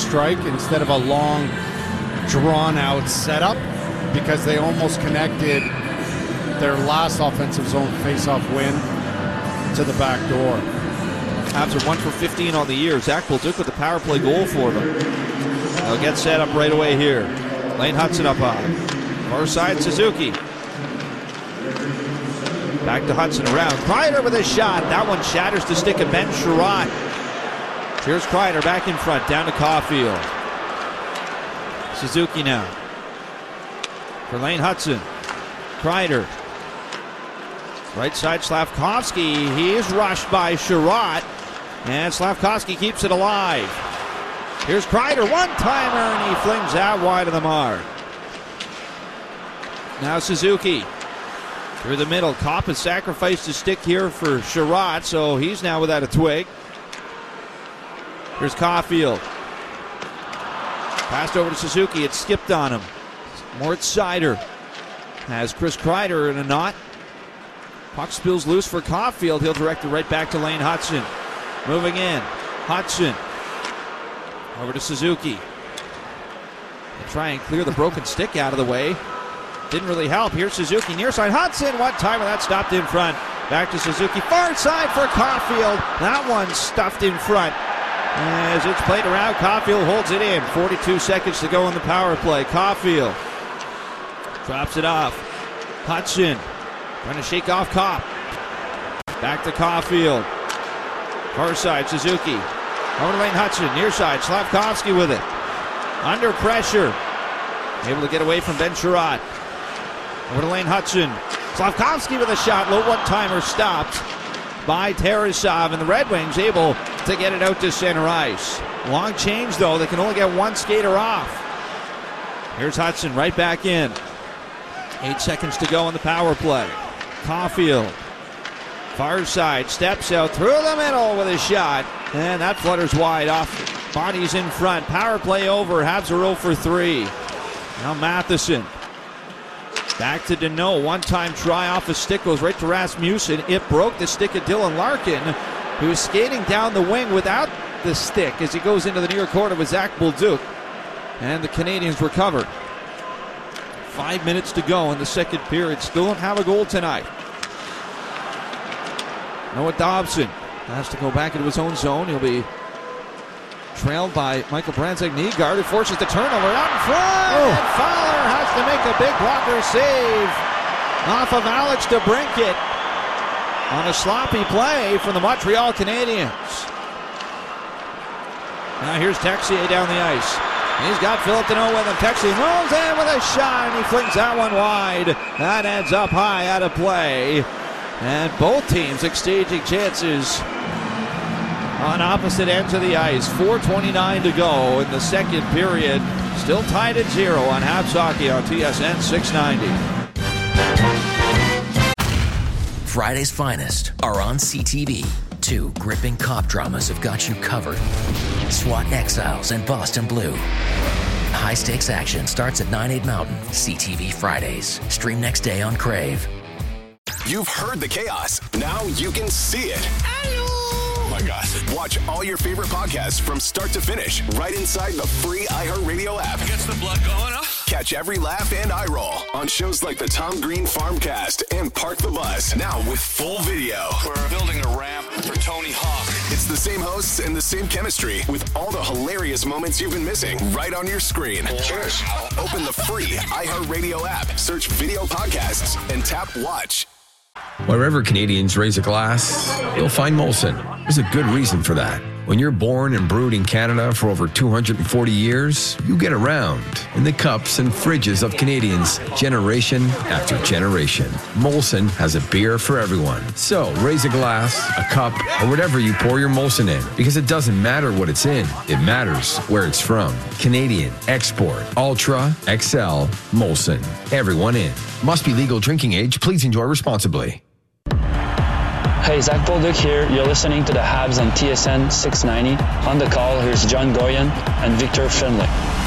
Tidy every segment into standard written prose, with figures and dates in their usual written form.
strike instead of a long, drawn-out setup, because they almost connected their last offensive zone face-off win to the back door. Habs are 1 for 15 on the year. Zach Bolduc with the power play goal for them. They'll get set up right away here. Lane Hutson up high. Far side, Suzuki. Back to Hudson around. Kreider with a shot. That one shatters the stick of Ben Sherratt. Here's Kreider back in front, down to Caulfield. Suzuki now. For Lane Hutson. Kreider. Right side, Slavkovsky. He is rushed by Sherratt. And Slavkovsky keeps it alive. Here's Kreider, one-timer, and he flings out wide of the mark. Now Suzuki. Through the middle. Kopp has sacrificed his stick here for Sherratt, so he's now without a twig. Here's Caulfield. Passed over to Suzuki. It skipped on him. Moritz Seider has Chris Kreider in a knot. Puck spills loose for Caulfield. He'll direct it right back to Lane Hutson. Moving in. Hutson. Over to Suzuki. They try and clear the broken stick out of the way. Didn't really help. Here's Suzuki near side. Hudson, one timer that stopped in front. Back to Suzuki. Far side for Caulfield. That one stuffed in front. As it's played around, Caulfield holds it in. 42 seconds to go in the power play. Caulfield drops it off. Hudson trying to shake off Kopp. Back to Caulfield. Far side, Suzuki. Over to Lane Hutson. Near side, Slavkovsky with it. Under pressure. Able to get away from Ben Sherratt. Over to Lane Hutson. Slavkovsky with a shot. Low one-timer stopped by Tarasov. And the Red Wings able to get it out to center ice. Long change, though. They can only get one skater off. Here's Hutson right back in. 8 seconds to go in the power play. Caulfield. Far side. Steps out through the middle with a shot. And that flutters wide off. Bodies in front. Power play over. Habs are 0 for 3. Now Matheson. Back to Deneau. One-time try off a stick. Goes right to Rasmussen. It broke the stick of Dylan Larkin, who's skating down the wing without the stick as he goes into the near corner with Zach Bolduc. And the Canadians recovered. 5 minutes to go in the second period. Still don't have a goal tonight. Noah Dobson has to go back into his own zone. He'll be trailed by Michael Branzak-Nygaard, who forces the turnover out in front. Oh. And Fowler has to make a big blocker save off of Alex DeBrincat on a sloppy play from the Montreal Canadiens. Now here's Texier down the ice. He's got Philip Deneau with him. Texier rolls in with a shot, and he flings that one wide. That ends up high out of play. And both teams exchanging chances on opposite ends of the ice. 4:29 to go in the second period. Still tied at 0 on Habs Hockey on TSN 690. Friday's finest are on CTV. 2 gripping cop dramas have got you covered. SWAT Exiles and Boston Blue. High-stakes action starts at 9/8 Mountain. CTV Fridays. Stream next day on Crave. You've heard the chaos. Now you can see it. Oh my God. Watch all your favorite podcasts from start to finish right inside the free iHeartRadio app. Gets the blood going, huh? Catch every laugh and eye roll on shows like the Tom Green Farmcast and Park the Bus. Now with full video. We're building a ramp for Tony Hawk. It's the same hosts and the same chemistry with all the hilarious moments you've been missing right on your screen. Cheers. Open the free iHeartRadio app, search video podcasts, and tap watch. Wherever Canadians raise a glass, you'll find Molson. There's a good reason for that. When you're born and brewed in Canada for over 240 years, you get around in the cups and fridges of Canadians, generation after generation. Molson has a beer for everyone. So raise a glass, a cup, or whatever you pour your Molson in, because it doesn't matter what it's in. It matters where it's from. Canadian, export, ultra, XL, Molson. Everyone in. Must be legal drinking age. Please enjoy responsibly. Hey, Zach Bolduc here. You're listening to the Habs on TSN 690. On the call, here's John Goyen and Victor Finlay.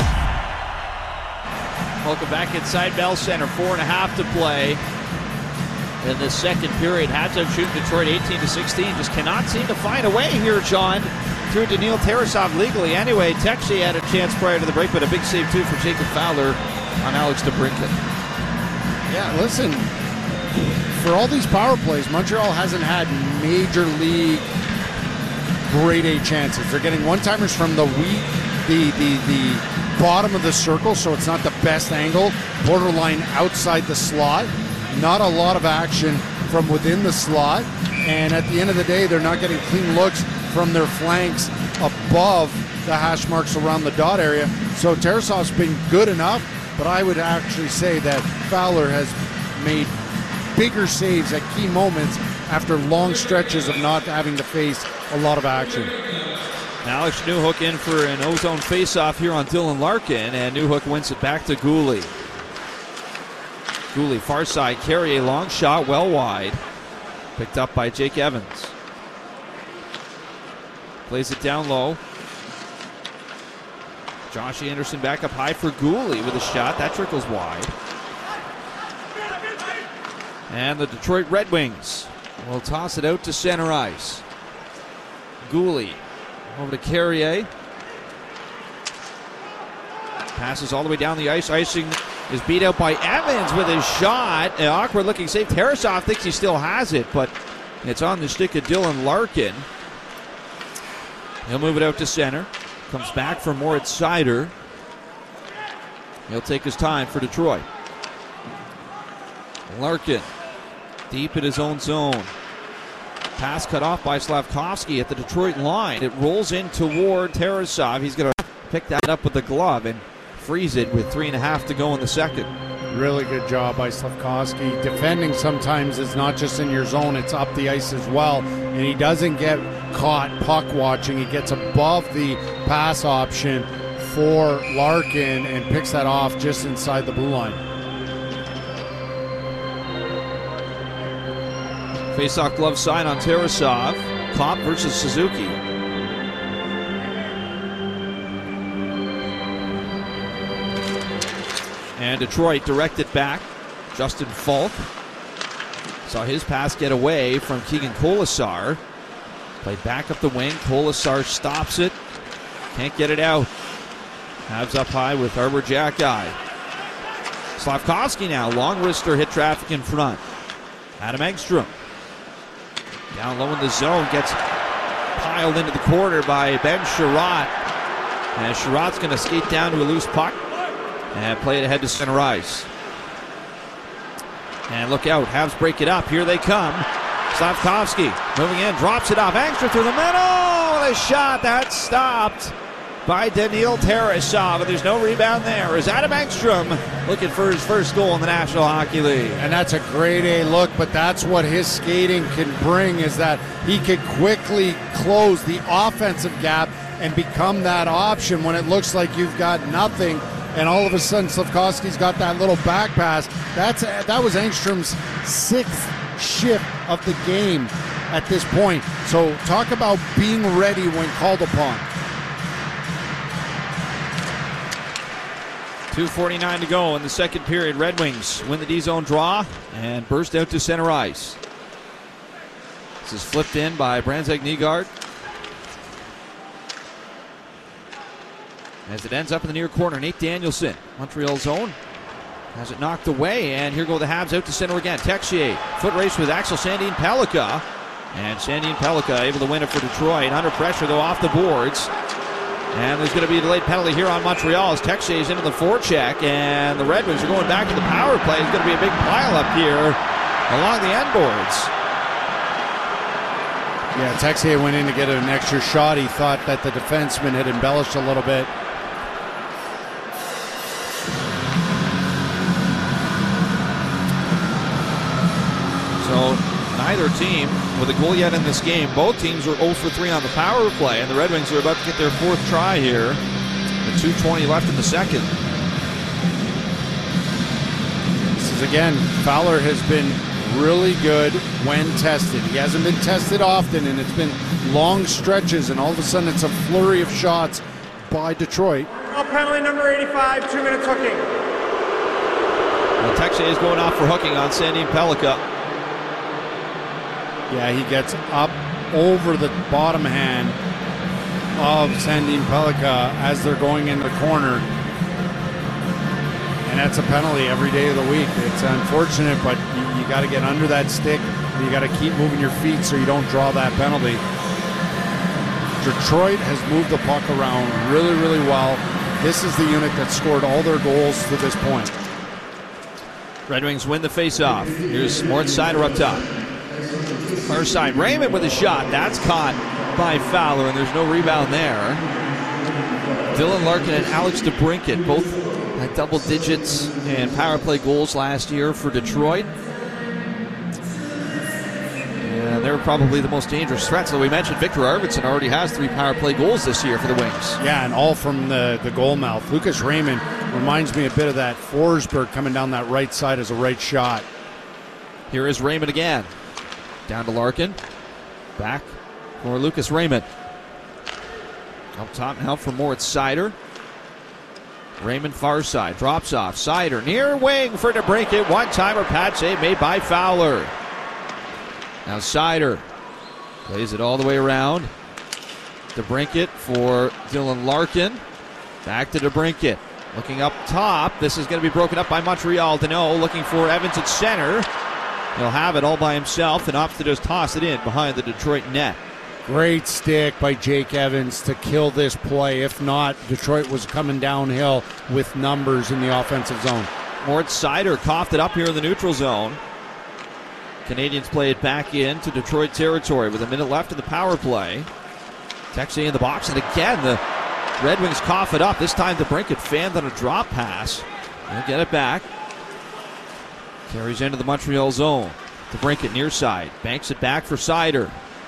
Welcome back inside Bell Center. 4.5 to play in the second period. Habs have shooting Detroit 18-16. Just cannot seem to find a way here, John, through Daniil Tarasov legally. Anyway, Texier had a chance prior to the break, but a big save too for Jacob Fowler on Alex DeBrincat. Yeah, listen, for all these power plays, Montreal hasn't had major league grade A chances. They're getting one-timers from the bottom of the circle, so it's not the best angle, borderline outside the slot. Not a lot of action from within the slot, and at the end of the day, they're not getting clean looks from their flanks above the hash marks around the dot area. So Tarasov's been good enough, but I would actually say that Fowler has made bigger saves at key moments after long stretches of not having to face a lot of action. Now Alex Newhook in for an ozone face-off here on Dylan Larkin, and Newhook wins it back to Gooley. Gooley, far side, carry a long shot, well wide. Picked up by Jake Evans. Plays it down low. Josh Anderson back up high for Gooley with a shot. That trickles wide. And the Detroit Red Wings will toss it out to center ice. Gooley over to Carrier. Passes all the way down the ice. Icing is beat out by Evans with his shot. An awkward looking save. Tarasov thinks he still has it, but it's on the stick of Dylan Larkin. He'll move it out to center. Comes back for Moritz Seider. He'll take his time for Detroit. Larkin deep in his own zone. Pass cut off by Slavkovsky at the Detroit line. It rolls in toward Tarasov. He's going to pick that up with the glove and freeze it with 3.5 to go in the second. Really good job by Slavkovsky. Defending sometimes is not just in your zone, it's up the ice as well. And he doesn't get caught puck watching. He gets above the pass option for Larkin and picks that off just inside the blue line. Face-off glove side on Tarasov. Kopp versus Suzuki. And Detroit directed back. Justin Falk saw his pass get away from Keegan Colasar. Played back up the wing. Colasar stops it. Can't get it out. Habs up high with Arbor Jackeye. Slavkovsky now. Long wrister hit traffic in front. Adam Engstrom. Down low in the zone. Gets piled into the corner by Ben Sherratt. And Sherratt's going to skate down to a loose puck and play it ahead to center ice. And look out. Habs break it up. Here they come. Slavkovsky moving in. Drops it off. Engstrom through the middle. A shot that's stopped by Daniil Tarasov, and there's no rebound there. Is Adam Engstrom looking for his first goal in the National Hockey League. And that's a grade A look, but that's what his skating can bring, is that he can quickly close the offensive gap and become that option when it looks like you've got nothing, and all of a sudden Slavkovsky's got that little back pass. That was Engstrom's 6th shift of the game at this point. So talk about being ready when called upon. 2:49 to go in the second period. Red Wings win the D-zone draw and burst out to center ice. This is flipped in by Brandzak Nygaard. As it ends up in the near corner, Nate Danielson, Montreal zone, has it knocked away, and here go the Habs out to center again. Texier, foot race with Axel Sandin Pellikka, and Sandin Pellikka able to win it for Detroit. Under pressure, though, off the boards. And there's going to be a delayed penalty here on Montreal as Texier is into the forecheck, and the Red Wings are going back to the power play. It's going to be a big pileup here along the end boards. Yeah, Texier went in to get an extra shot. He thought that the defenseman had embellished a little bit. So neither team with a goal yet in this game. Both teams are 0 for 3 on the power play, and the Red Wings are about to get their 4th try here. With 2:20 left in the second. This is, again, Fowler has been really good when tested. He hasn't been tested often, and it's been long stretches, and all of a sudden it's a flurry of shots by Detroit. Penalty number 85, 2 minutes hooking. Well, Texier is going off for hooking on Sandin Pellikka. Yeah, he gets up over the bottom hand of Sandin Pellikka as they're going in the corner. And that's a penalty every day of the week. It's unfortunate, but you got to get under that stick. You got to keep moving your feet so you don't draw that penalty. Detroit has moved the puck around really, really well. This is the unit that scored all their goals to this point. Red Wings win the faceoff. Here's Moritz Seider up top. Far side, Raymond with a shot. That's caught by Fowler, and there's no rebound there. Dylan Larkin and Alex DeBrincat both had double digits and power play goals last year for Detroit. And they're probably the most dangerous threats. So we mentioned Victor Arvidsson already has 3 power play goals this year for the Wings. Yeah, and all from the goal mouth. Lucas Raymond reminds me a bit of that Forsberg coming down that right side as a right shot. Here is Raymond again. Down to Larkin. Back for Lucas Raymond. Up top now for Moritz Seider. Raymond far side. Drops off. Seider near wing for DeBrincat. One-timer pad save made by Fowler. Now Seider plays it all the way around. DeBrincat for Dylan Larkin. Back to DeBrincat. Looking up top. This is going to be broken up by Montreal. Danault looking for Evans at center. He'll have it all by himself and opts to just toss it in behind the Detroit net. Great stick by Jake Evans to kill this play. If not, Detroit was coming downhill with numbers in the offensive zone. Moritz Seider coughed it up here in the neutral zone. Canadians play it back into Detroit territory with a minute left in the power play. Texier in the box, and again the Red Wings cough it up. This time DeBrincat fanned on a drop pass. He'll get it back. Carries into the Montreal zone. DeBrincat near side. Banks it back for Seider.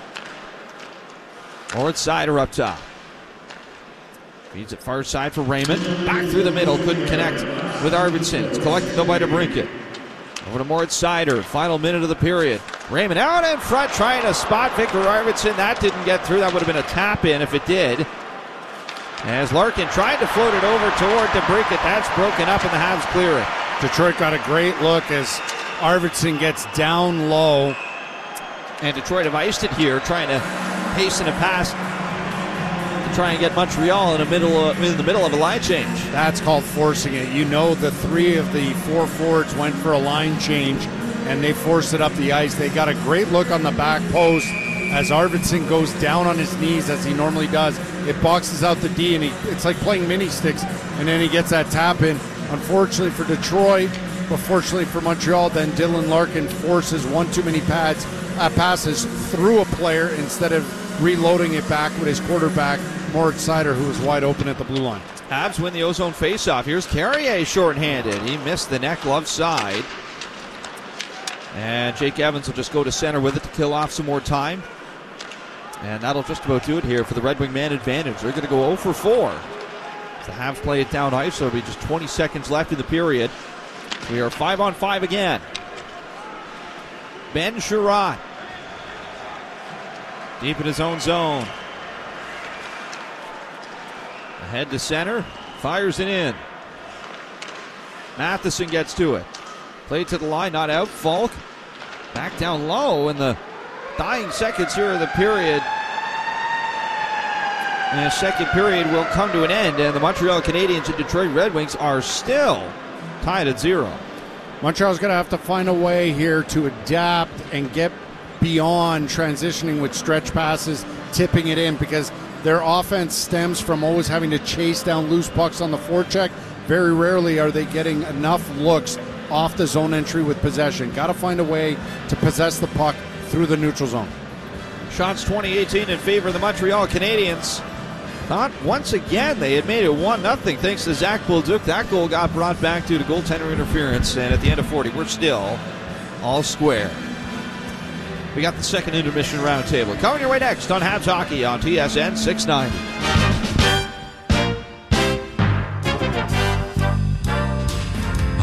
Moritz Seider up top. Feeds it far side for Raymond. Back through the middle. Couldn't connect with Arvidsson. It's collected though by DeBrincat. Over to Moritz Seider. Final minute of the period. Raymond out in front trying to spot Victor Arvidsson. That didn't get through. That would have been a tap in if it did. As Larkin tried to float it over toward DeBrincat. That's broken up and the Habs clear it. Detroit got a great look as Arvidsson gets down low. And Detroit have iced it here, trying to hasten a pass to try and get Montreal in the middle of a line change. That's called forcing it. You know the 3 of the 4 forwards went for a line change, and they forced it up the ice. They got a great look on the back post as Arvidsson goes down on his knees as he normally does. It boxes out the D, and it's like playing mini sticks, and then he gets that tap in. Unfortunately for Detroit, but fortunately for Montreal, then Dylan Larkin forces one too many passes through a player instead of reloading it back with his quarterback, Moritz Seider, who was wide open at the blue line. Habs win the ozone faceoff. Here's Carrier shorthanded. He missed the neck glove side. And Jake Evans will just go to center with it to kill off some more time. And that'll just about do it here for the Red Wing man advantage. They're going to go 0 for 4. The Habs play it down ice, so it'll be just 20 seconds left in the period. We are 5-on-5 again. Ben Sherratt. Deep in his own zone. Ahead to center. Fires it in. Matheson gets to it. Played to the line, not out. Falk back down low in the dying seconds here of the period. And the second period will come to an end, and the Montreal Canadiens and Detroit Red Wings are still tied at 0. Montreal's going to have to find a way here to adapt and get beyond transitioning with stretch passes, tipping it in, because their offense stems from always having to chase down loose pucks on the forecheck. Very rarely are they getting enough looks off the zone entry with possession. Got to find a way to possess the puck through the neutral zone. Shots 2018 in favor of the Montreal Canadiens. Thought once again they had made it 1-0 thanks to Zach Bolduc. That goal got brought back due to goaltender interference, and at the end of 40, we're still all square. We got the second intermission roundtable coming your way next on Habs Hockey on TSN 690.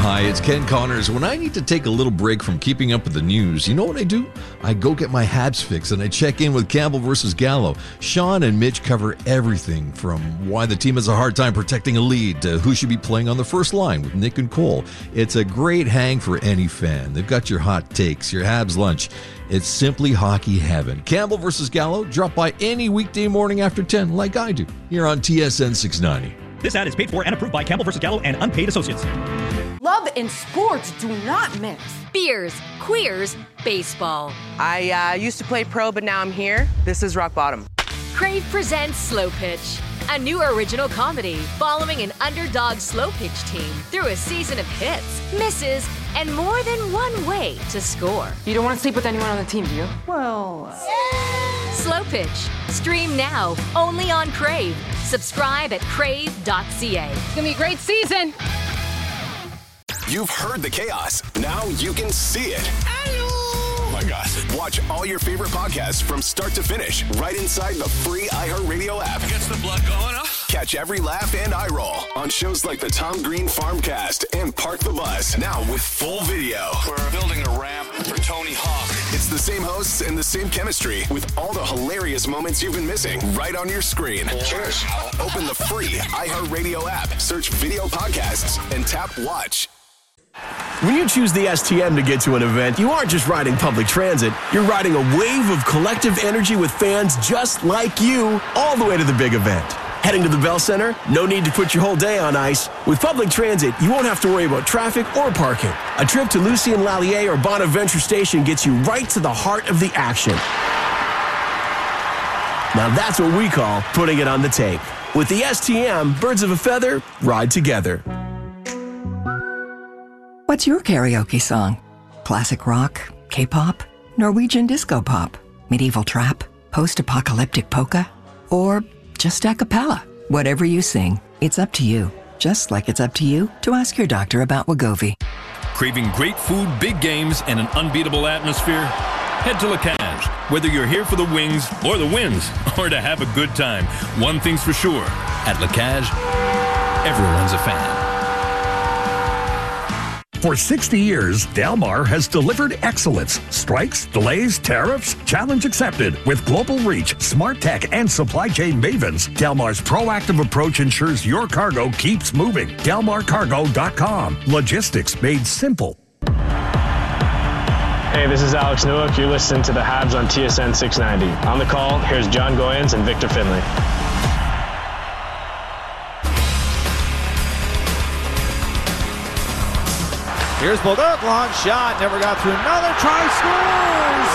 Hi, it's Ken Connors. When I need to take a little break from keeping up with the news, you know what I do? I go get my Habs fix and I check in with Campbell versus Gallo. Sean and Mitch cover everything from why the team has a hard time protecting a lead to who should be playing on the first line with Nick and Cole. It's a great hang for any fan. They've got your hot takes, your Habs lunch. It's simply hockey heaven. Campbell versus Gallo, drop by any weekday morning after 10 like I do here on TSN 690. This ad is paid for and approved by Campbell vs. Gallo and unpaid associates. Love and sports do not mix. Beers, queers, baseball. I used to play pro, but now I'm here. This is rock bottom. Crave presents Slow Pitch, a new original comedy following an underdog slow pitch team through a season of hits, misses, and more than one way to score. You don't want to sleep with anyone on the team, do you? Well... Slow Pitch. Stream now, only on Crave. Subscribe at crave.ca. It's going to be a great season. You've heard the chaos. Now you can see it. Oh my God. Watch all your favorite podcasts from start to finish right inside the free iHeartRadio app. Gets the blood going, huh? Catch every laugh and eye roll on shows like the Tom Green Farmcast and Park the Bus. Now with full video. We're building a ramp for Tony Hawk. It's the same hosts and the same chemistry with all the hilarious moments you've been missing right on your screen. Cheers. Open the free iHeartRadio app, search video podcasts, and tap watch. When you choose the STM to get to an event, you aren't just riding public transit. You're riding a wave of collective energy with fans just like you all the way to the big event. Heading to the Bell Center? No need to put your whole day on ice. With public transit, you won't have to worry about traffic or parking. A trip to Lucien Lallier or Bonaventure Station gets you right to the heart of the action. Now that's what we call putting it on the tape. With the STM, birds of a feather ride together. What's your karaoke song? Classic rock, K-pop, Norwegian disco pop, medieval trap, post-apocalyptic polka, or just a cappella? Whatever you sing, it's up to you. Just like it's up to you to ask your doctor about Wegovy. Craving great food, big games, and an unbeatable atmosphere? Head to La Cage. Whether you're here for the wings or the wins, or to have a good time, one thing's for sure. At La Cage, everyone's a fan. For 60 years, Delmar has delivered excellence. Strikes, delays, tariffs, challenge accepted. With global reach, smart tech, and supply chain mavens, Delmar's proactive approach ensures your cargo keeps moving. DelmarCargo.com. Logistics made simple. Hey, this is Alex Newhook. You're listening to the Habs on TSN 690. On the call, here's John Goyens and Victor Finlay. Here's Bolduc, long shot, never got through. Another try, scores!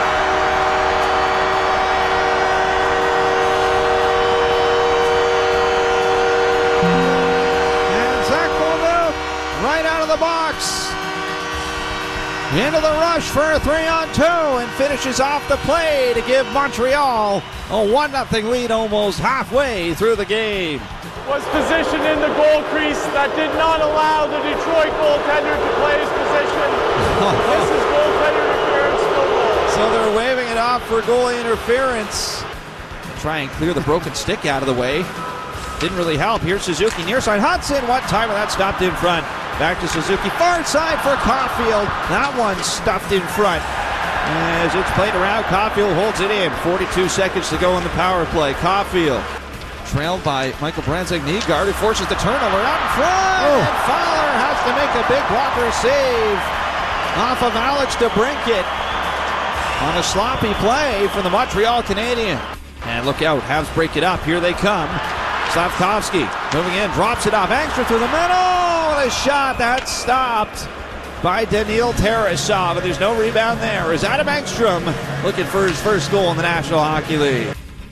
And Zach Bolduc, right out of the box. Into the rush for a 3-on-2 and finishes off the play to give Montreal a 1-0 lead almost halfway through the game. Was positioned in the goal crease. That did not allow the Detroit goaltender to play his position. This is goaltender interference, no goal. So they're waving it off for goalie interference. Try and clear the broken stick out of the way. Didn't really help. Here's Suzuki near side. Hudson, one time that stopped in front. Back to Suzuki, far side for Caulfield. That one stuffed in front. As it's played around, Caulfield holds it in. 42 seconds to go in the power play. Caulfield trailed by Michael Branzak-Nygaard, who forces the turnover out in front. And Fowler has to make a big blocker save off of Alex DeBrincat on a sloppy play from the Montreal Canadiens. And look out, Habs break it up. Here they come. Slavkovsky moving in, drops it off. Engstrom through the middle. A shot that's stopped by Daniil Tarasov, but there's no rebound there. Is Adam Engstrom looking for his first goal in the National Hockey League.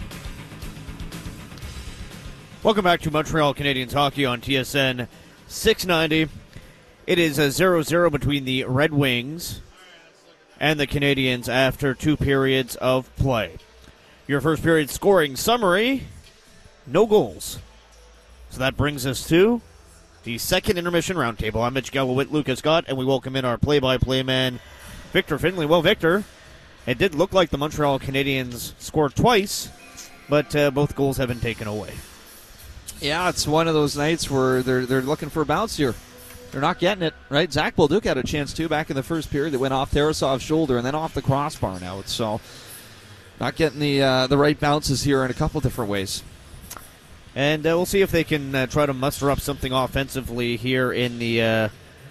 Welcome back to Montreal Canadiens hockey on TSN 690. It is a 0-0 between the Red Wings and the Canadiens after 2 periods of play. Your first period scoring summary, no goals. So that brings us to the second intermission roundtable. I'm Mitch Gallo with Lucas Scott, and we welcome in our play-by-play man, Victor Finlay. Well, Victor, it did look like the Montreal Canadiens scored twice, but both goals have been taken away. Yeah, it's one of those nights where they're looking for a bounce here. they're not getting it, right? Zach Bolduc had a chance, too, back in the first period. That went off Tarasov's shoulder and then off the crossbar now. So not getting the right bounces here in a couple different ways. And we'll see if they can try to muster up something offensively here in the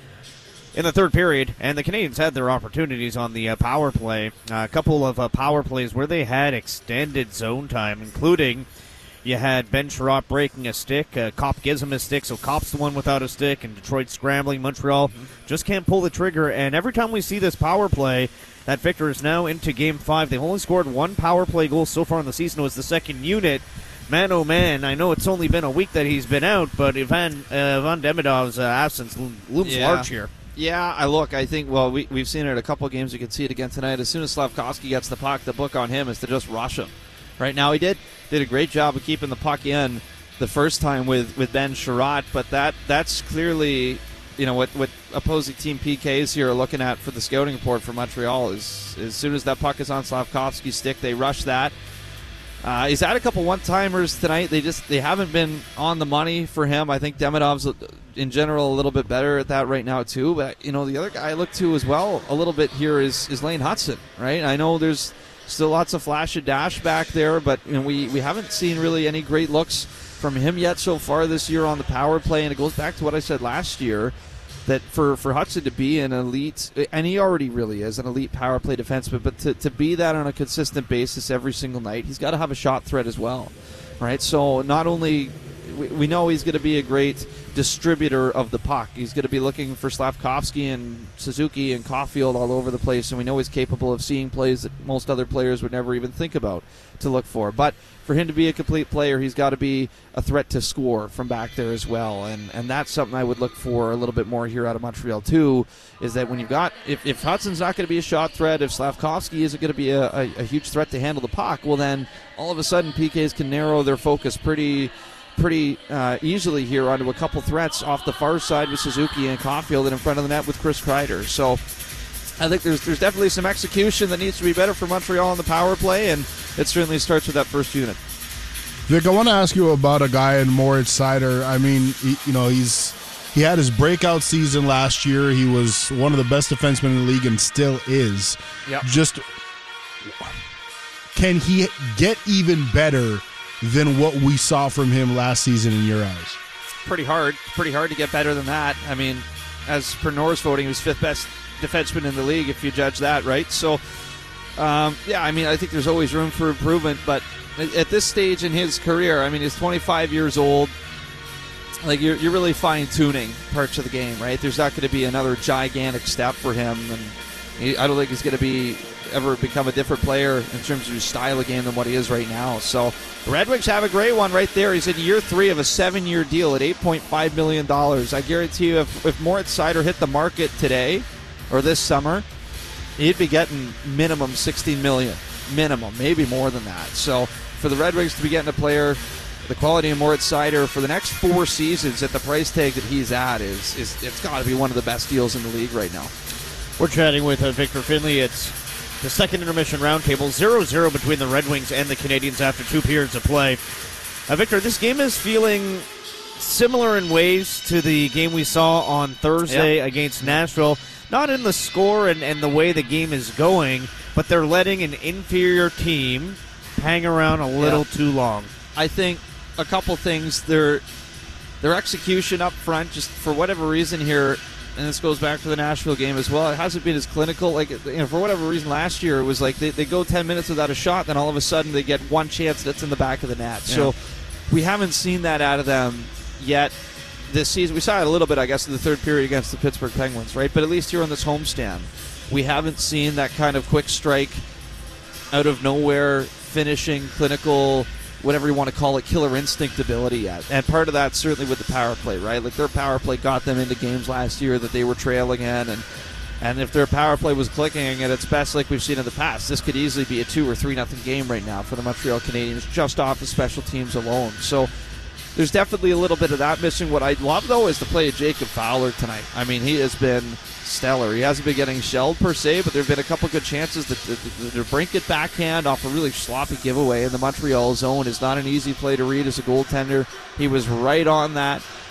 third period. And the Canadians had their opportunities on the power play. A couple of power plays where they had extended zone time, including you had Ben Sherratt breaking a stick. Kopp gives him a stick, so Kopp's the one without a stick, and Detroit scrambling. Montreal just can't pull the trigger. And every time we see this power play, that Victor is now into Game 5. They've only scored one power play goal so far in the season. It was the second unit. Man, oh man, I know it's only been a week that he's been out, but Ivan Demidov's absence looms large here. Yeah, I think, we've seen it in a couple games. You can see it again tonight. As soon as Slafkovsky gets the puck, the book on him is to just rush him. Right now he did a great job of keeping the puck in the first time with Ben Sherratt, but that's clearly, what opposing team PKs here are looking at for the scouting report for Montreal is as soon as that puck is on Slafkovsky's stick, they rush that. He's had a couple one-timers tonight. They haven't been on the money for him. I think Demidov's in general a little bit better at that right now too. But the other guy I look to as well a little bit here is Lane Hutson. Right? I know there's still lots of flash and dash back there, but we haven't seen really any great looks from him yet so far this year on the power play. And it goes back to what I said last year, that for Hutson to be an elite, and he already really is an elite power play defenseman, but to be that on a consistent basis every single night, he's got to have a shot threat as well, right? So not only we know he's going to be a great distributor of the puck, he's going to be looking for Slafkovsky and Suzuki and Caulfield all over the place, and we know he's capable of seeing plays that most other players would never even think about to look for. But for him to be a complete player, he's got to be a threat to score from back there as well, and that's something I would look for a little bit more here out of Montreal too, is that when you've got, if Hudson's not going to be a shot threat, if Slafkovsky isn't going to be a huge threat to handle the puck, well then all of a sudden PKs can narrow their focus pretty easily here onto a couple threats off the far side with Suzuki and Caulfield and in front of the net with Chris Kreider. So I think there's definitely some execution that needs to be better for Montreal on the power play, and it certainly starts with that first unit. Vic, I want to ask you about a guy in Moritz Seider. I mean, he had his breakout season last year. He was one of the best defensemen in the league and still is. Yep. Just can he get even better than what we saw from him last season in your eyes? Pretty hard to get better than that. I mean, as per Norris voting, he was fifth best defenseman in the league if you judge that, right? So, I think there's always room for improvement, but at this stage in his career, I mean, he's 25 years old. Like, you're really fine-tuning parts of the game, right? There's not going to be another gigantic step for him, and I don't think he's going to ever become a different player in terms of his style of game than what he is right now. So the Red Wings have a great one right there. He's in year 3 of a 7-year deal at $8.5 million. I guarantee you if Moritz Seider hit the market today or this summer, he'd be getting minimum $16 million. Minimum, maybe more than that. So for the Red Wings to be getting a player the quality of Moritz Seider for the next 4 seasons at the price tag that he's at is it's got to be one of the best deals in the league right now. We're chatting with Victor Finlay. It's the second intermission roundtable, 0-0 between the Red Wings and the Canadiens after 2 periods of play. Victor, this game is feeling similar in ways to the game we saw on Thursday against Nashville. Not in the score and the way the game is going, but they're letting an inferior team hang around a little too long. I think a couple things. Their execution up front, just for whatever reason here, and this goes back to the Nashville game as well, it hasn't been as clinical. Like, for whatever reason last year, it was like they go 10 minutes without a shot, then all of a sudden they get one chance that's in the back of the net. Yeah. So we haven't seen that out of them yet this season. We saw it a little bit, I guess, in the third period against the Pittsburgh Penguins, right? But at least here on this homestand, we haven't seen that kind of quick strike, out of nowhere, finishing, clinical, whatever you want to call it, killer instinct ability yet. And part of that certainly with the power play, right? Like, their power play got them into games last year that they were trailing in, and if their power play was clicking at its best like we've seen in the past, this could easily be a 2 or 3-0 game right now for the Montreal Canadiens, just off the special teams alone. So there's definitely a little bit of that missing. What I love, though, is the play of Jacob Fowler tonight. I mean, he has been stellar. He hasn't been getting shelled per se, but there have been a couple good chances. The Brinket backhand off a really sloppy giveaway in the Montreal zone is not an easy play to read as a goaltender. He was right on that.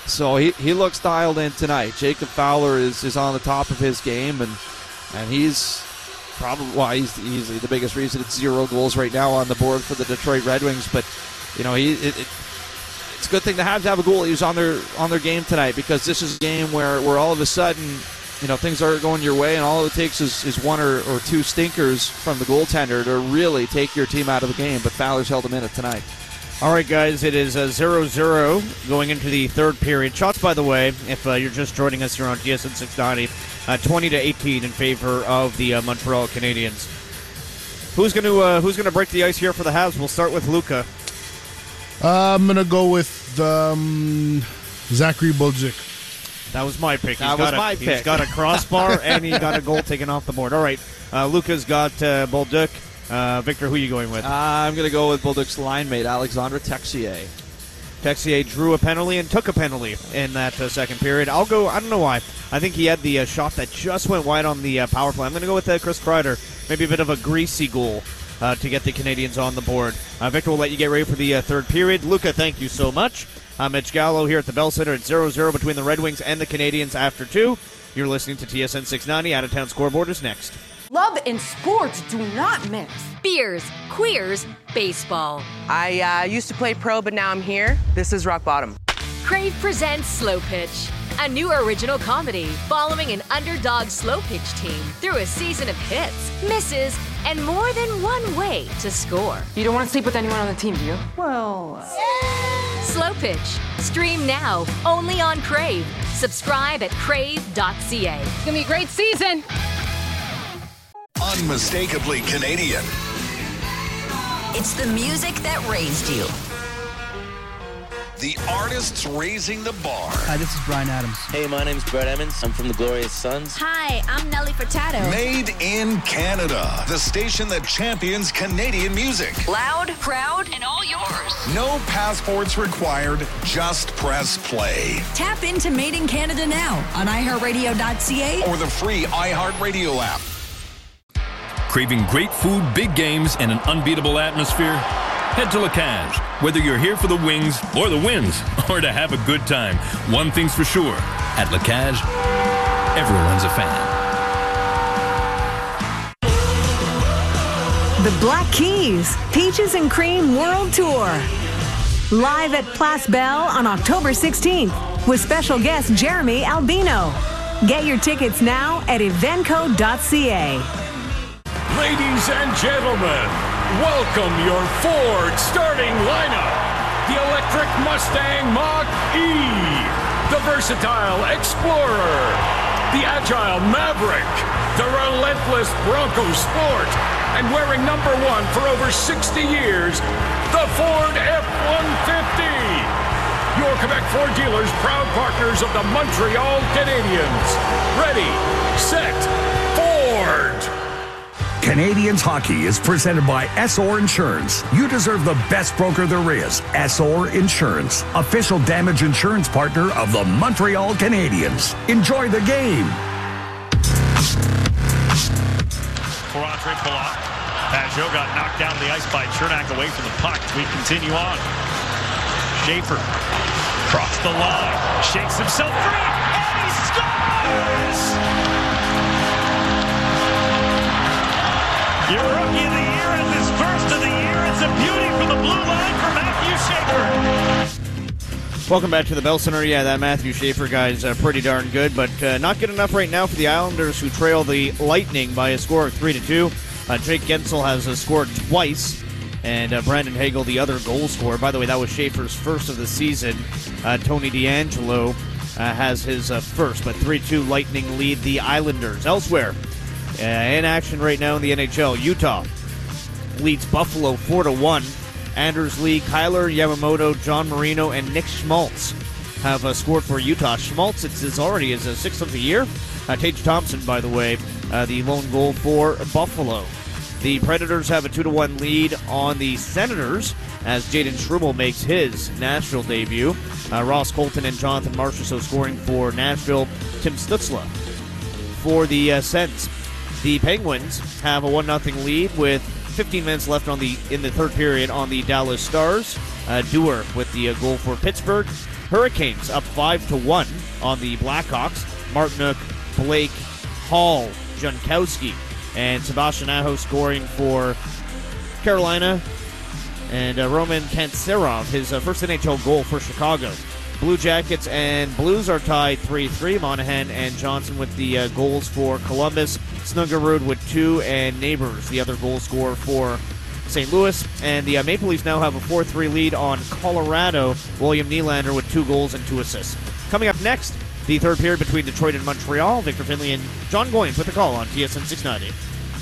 So he looks dialed in tonight. Jacob Fowler is on the top of his game, and he's probably he's easily the biggest reason it's 0 goals right now on the board for the Detroit Red Wings. But it's a good thing the Habs have a goalie who's on their game tonight, because this is a game where all of a sudden things are going your way, and all it takes is one or two stinkers from the goaltender to really take your team out of the game. But Fowler's held him in it tonight. All right, guys, it is 0-0 going into the third period. Shots, by the way, if you're just joining us here on TSN 690, 20-18 in favor of the Montreal Canadiens. Who's going to break the ice here for the Habs? We'll start with Luca. I'm going to go with Zachary Bolduc. That was my pick. He's got a crossbar, and he got a goal taken off the board. All right, Luca's got Bolduc. Victor, who are you going with? I'm going to go with Bolduc's line mate, Alexandre Texier. Texier drew a penalty and took a penalty in that second period. I don't know why. I think he had the shot that just went wide on the power play. I'm going to go with Chris Kreider. Maybe a bit of a greasy goal to get the Canadians on the board. Victor will let you get ready for the third period. Luca, thank you so much. Mitch Gallo here at the Bell Center at 0-0 between the Red Wings and the Canadians after 2. You're listening to TSN 690. Out of town scoreboard is next. Love and sports do not mix. Beers, queers, baseball. I used to play pro, but now I'm here. This is Rock Bottom. Crave presents Slow Pitch, a new original comedy following an underdog slow pitch team through a season of hits, misses, and more than one way to score. You don't want to sleep with anyone on the team, do you? Well... Slow Pitch. Stream now, only on Crave. Subscribe at crave.ca. It's going to be a great season. Unmistakably Canadian. It's the music that raised you. The artists raising the bar. Hi, this is Bryan Adams. Hey, my name's Brett Emmons. I'm from the Glorious Sons. Hi, I'm Nelly Furtado. Made in Canada. The station that champions Canadian music. Loud, proud, and all yours. No passports required. Just press play. Tap into Made in Canada now on iHeartRadio.ca or the free iHeartRadio app. Craving great food, big games, and an unbeatable atmosphere? Head to La Cage. Whether you're here for the wings or the wins, or to have a good time, one thing's for sure. At La Cage, everyone's a fan. The Black Keys, Peaches and Cream World Tour. Live at Place Belle on October 16th with special guest Jeremy Albino. Get your tickets now at eventco.ca. Ladies and gentlemen, welcome your Ford starting lineup. The electric Mustang Mach-E, the versatile Explorer, the agile Maverick, the relentless Bronco Sport, and wearing number 1 for over 60 years, the Ford F-150. Your Quebec Ford dealers, proud partners of the Montreal Canadiens. Ready, set, Ford! Canadians Hockey is presented by Essor Insurance. You deserve the best broker there is. Essor Insurance, official damage insurance partner of the Montreal Canadiens. Enjoy the game. For Andre Palat. Pajot got knocked down the ice by Chernak away from the puck. We continue on. Schaefer across the line. Shakes himself free. And he scores! Your rookie of the year and his first of the year. It's a beauty from the blue line for Matthew Schaefer. Welcome back to the Bell Center. Yeah, that Matthew Schaefer guy's pretty darn good, but not good enough right now for the Islanders, who trail the Lightning by a score of 3-2. Jake Gensel has scored twice, and Brandon Hagel, the other goal scorer. By the way, that was Schaefer's first of the season. Tony DeAngelo has his first, but 3-2 Lightning lead the Islanders. Elsewhere, in action right now in the NHL, Utah leads Buffalo 4-1. Anders Lee, Kyler Yamamoto, John Marino, and Nick Schmaltz have scored for Utah. Schmaltz is already his sixth of the year. Tage Thompson, by the way, the lone goal for Buffalo. The Predators have a 2-1 lead on the Senators as Jaden Struble makes his Nashville debut. Ross Colton and Jonathan Marchessault scoring for Nashville. Tim Stutzla for the Sens. The Penguins have a 1-0 lead with 15 minutes left in the third period on the Dallas Stars. Dewar with the goal for Pittsburgh. Hurricanes up 5-1 on the Blackhawks. Martinook, Blake, Hall, Jankowski, and Sebastian Aho scoring for Carolina. And Roman Kantsarov, his first NHL goal for Chicago. Blue Jackets and Blues are tied 3-3. Monahan and Johnson with the goals for Columbus. Snuggerud with 2, and Neighbors, the other goal scorer for St. Louis. And the Maple Leafs now have a 4-3 lead on Colorado. William Nylander with 2 goals and 2 assists. Coming up next, the third period between Detroit and Montreal. Victor Finley and John Goyens with the call on TSN 690.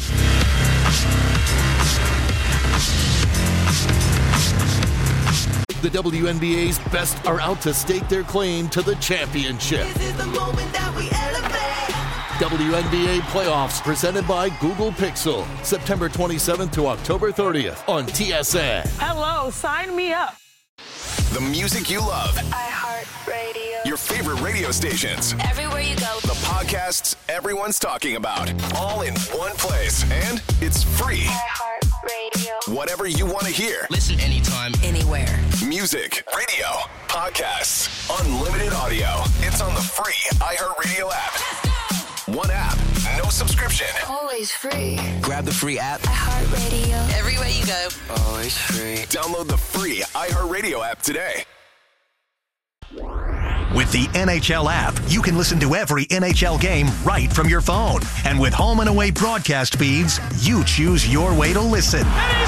The WNBA's best are out to stake their claim to the championship. This is the moment that we elevate. WNBA playoffs presented by Google Pixel. September 27th to October 30th on TSN. Hello, sign me up. The music you love. iHeartRadio. Your favorite radio stations. Everywhere you go. The podcasts everyone's talking about. All in one place. And it's free. iHeartRadio. Whatever you want to hear. Listen anytime, anywhere. Music, radio, podcasts, unlimited audio. It's on the free iHeartRadio app. One app, no subscription. Always free. Grab the free app. iHeartRadio. Everywhere you go. Always free. Download the free iHeartRadio app today. With the NHL app, you can listen to every NHL game right from your phone. And with home and away broadcast feeds, you choose your way to listen.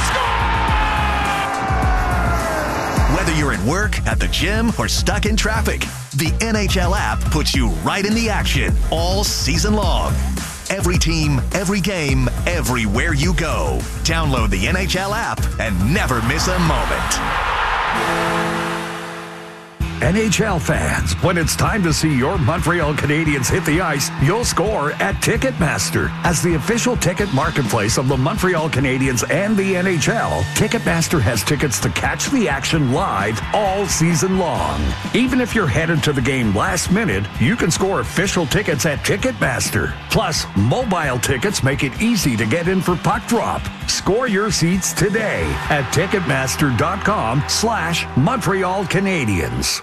Whether you're at work, at the gym, or stuck in traffic, the NHL app puts you right in the action all season long. Every team, every game, everywhere you go. Download the NHL app and never miss a moment. NHL fans, when it's time to see your Montreal Canadiens hit the ice, you'll score at Ticketmaster. As the official ticket marketplace of the Montreal Canadiens and the NHL, Ticketmaster has tickets to catch the action live all season long. Even if you're headed to the game last minute, you can score official tickets at Ticketmaster. Plus, mobile tickets make it easy to get in for puck drop. Score your seats today at Ticketmaster.com/Montreal Canadiens.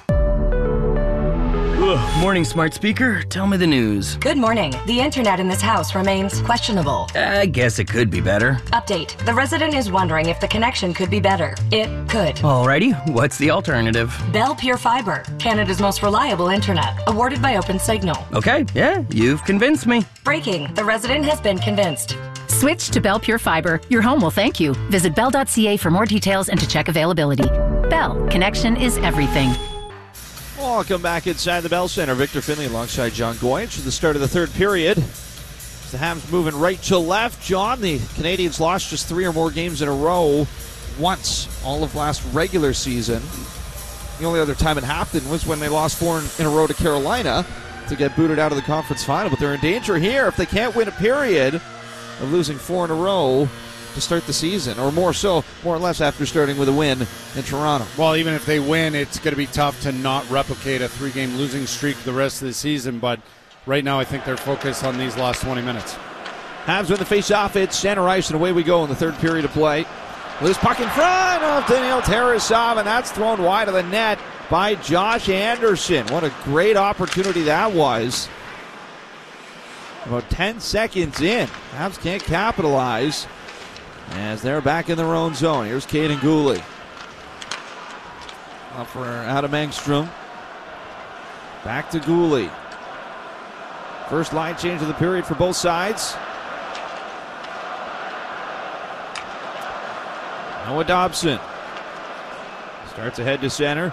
Morning, smart speaker. Tell me the news. Good morning. The internet in this house remains questionable. I guess it could be better. Update. The resident is wondering if the connection could be better. It could. Alrighty, what's the alternative? Bell Pure Fiber, Canada's most reliable internet, awarded by OpenSignal. Okay, yeah, you've convinced me. Breaking. The resident has been convinced. Switch to Bell Pure Fiber. Your home will thank you. Visit bell.ca for more details and to check availability. Bell. Connection is everything. Welcome back inside the Bell Center. Victor Finley alongside John Goyens for the start of the third period. The Habs moving right to left. John, the Canadians lost just 3 or more games in a row once all of last regular season. The only other time it happened was when they lost 4 in a row to Carolina to get booted out of the conference final. But they're in danger here if they can't win a period of losing 4 in a row to start the season, or more or less after starting with a win in Toronto. Well, even if they win, it's going to be tough to not replicate a 3-game losing streak the rest of the season, but right now I think they're focused on these last 20 minutes. Habs win the face-off. It's center ice, and away we go in the third period of play. Loose puck in front of Daniil Tarasov, and that's thrown wide of the net by Josh Anderson. What a great opportunity that was. About 10 seconds in, Habs can't capitalize as they're back in their own zone. Here's Caden Gooley. Up for Adam Engstrom. Back to Gooley. First line change of the period for both sides. Noah Dobson starts ahead to center.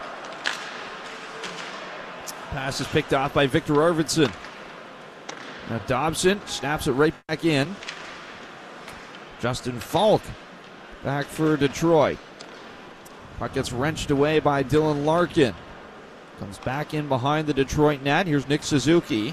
Pass is picked off by Victor Arvidsson. Now Dobson snaps it right back in. Justin Falk back for Detroit. Puck gets wrenched away by Dylan Larkin. Comes back in behind the Detroit net. Here's Nick Suzuki.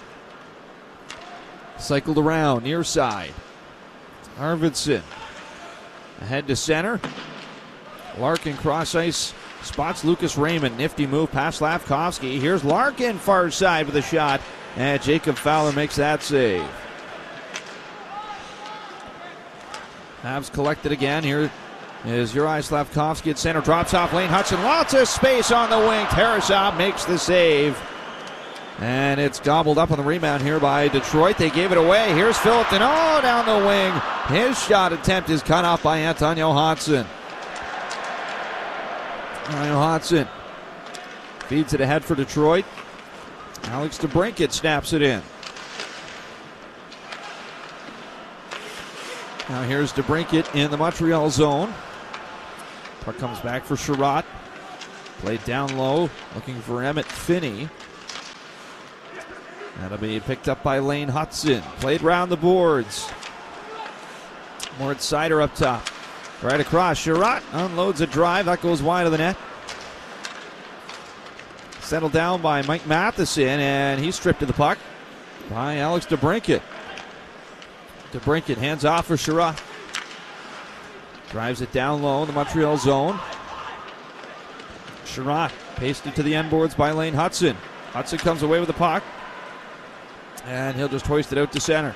Cycled around, near side. Arvidsson ahead to center. Larkin cross ice. Spots Lucas Raymond. Nifty move past Slavkovsky. Here's Larkin far side with a shot. And Jacob Fowler makes that save. Habs collected again here is Juraj Slavkovsky at center. Drops off Lane Hutson. Lots of space on the wing. Tarasov makes the save. And it's gobbled up on the rebound here by Detroit. They gave it away. Here's Philip Deneau down the wing. His shot attempt is cut off by Antonio Hodson. Antonio Hodson feeds it ahead for Detroit. Alex DeBrincat snaps it in. Now here's DeBrincat in the Montreal zone. Puck comes back for Sherratt. Played down low, looking for Emmett Finney. That'll be picked up by Lane Hutson. Played round the boards. Moritz Seider up top. Right across. Sherratt unloads a drive. That goes wide of the net. Settled down by Mike Matheson, and he's stripped of the puck by Alex DeBrincat. DeBrincat hands off for Sherratt. Drives it down low in the Montreal zone. Sherratt pasted to the end boards by Lane Hutson. Hutson comes away with the puck. And he'll just hoist it out to center.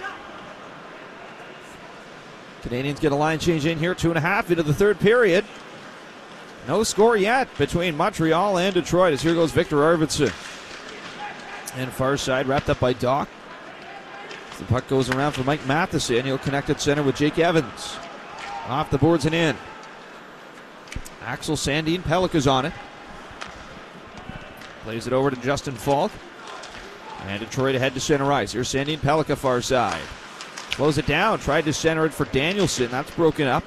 Canadians get a line change in here, 2.5 into the third period. No score yet between Montreal and Detroit as here goes Victor Arvidsson. And far side wrapped up by Doc. The puck goes around for Mike Matheson. He'll connect at center with Jake Evans. Off the boards and in. Axel Sandin Pellikka's on it. Plays it over to Justin Falk. And Detroit ahead to center ice. Here's Sandin Pellikka far side. Slows it down. Tried to center it for Danielson. That's broken up.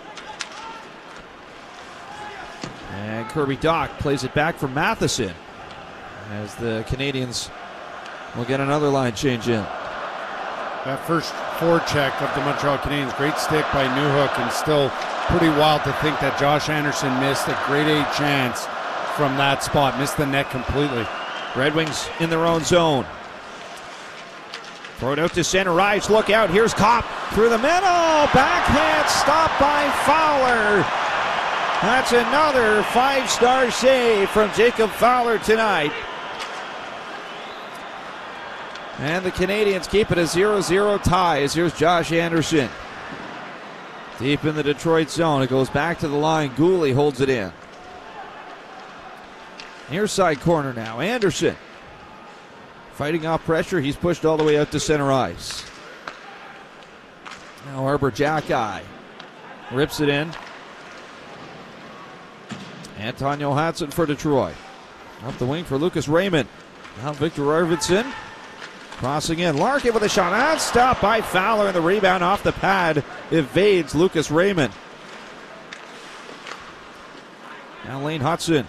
And Kirby Dach plays it back for Matheson. As the Canadians will get another line change in. That first forecheck of the Montreal Canadiens, great stick by Newhook, and still pretty wild to think that Josh Anderson missed a grade A chance from that spot. Missed the net completely. Red Wings in their own zone. Throw it out to center ice. Look out. Here's Kopp through the middle. Backhand stop by Fowler. That's another 5-star save from Jacob Fowler tonight. And the Canadians keep it a 0-0 tie as here's Josh Anderson. Deep in the Detroit zone. It goes back to the line. Gooley holds it in. Near side corner now. Anderson. Fighting off pressure. He's pushed all the way out to center ice. Now Arbor Jackeye rips it in. Antonio Hodson for Detroit. Up the wing for Lucas Raymond. Now Victor Arvidsson. Crossing in. Larkin with a shot. That's stopped by Fowler, and the rebound off the pad evades Lucas Raymond. Now Lane Hutson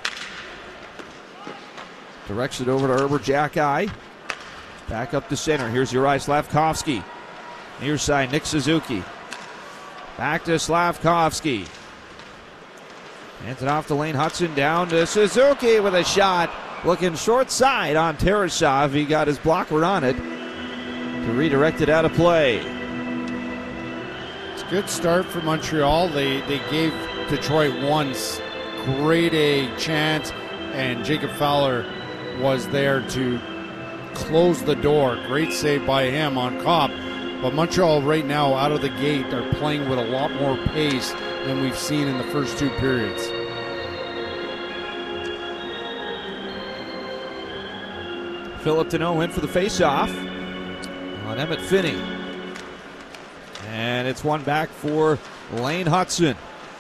directs it over to Arbor Jackeye. Back up to center. Here's Juraj Slavkovsky. Near side, Nick Suzuki. Back to Slavkovsky. Hands it off to Lane Hutson. Down to Suzuki with a shot. Looking short side on Tarasov. He got his blocker on it to redirect it out of play. It's a good start for Montreal. They gave Detroit one grade A chance, and Jacob Fowler was there to close the door. Great save by him on Kopp. But Montreal right now out of the gate are playing with a lot more pace than we've seen in the first two periods. Philip Deneau in for the faceoff on Emmett Finney. And it's one back for Lane Hutson.